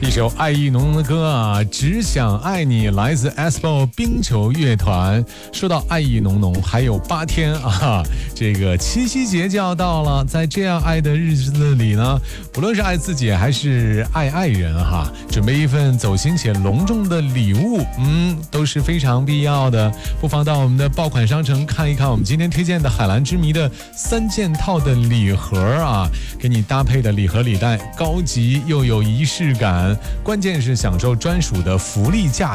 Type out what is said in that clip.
一首爱意浓浓的歌啊，只想爱你，来自 aespa 冰球乐团。说到爱意浓浓，还有8天啊，这个七夕节就要到了。在这样爱的日子里呢，不论是爱自己还是爱爱人哈，准备一份走心且隆重的礼物，都是非常必要的。不妨到我们的爆款商城看一看我们今天推荐的海蓝之谜的3件套的礼盒啊，给你搭配的礼盒礼袋高级又有仪式感，关键是享受专属的福利价